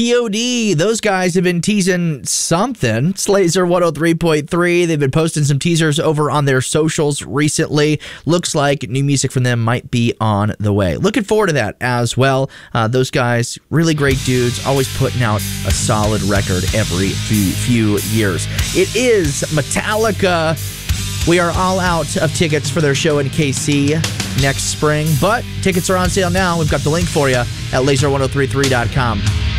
POD. Those guys have been teasing something. It's Laser 103.3. They've been posting some teasers over on their socials recently. Looks like new music from them might be on the way. Looking forward to that as well. Those guys, really great dudes, always putting out a solid record every few years. It is Metallica. We are all out of tickets for their show in KC next spring, but tickets are on sale now. We've got the link for you at laser1033.com.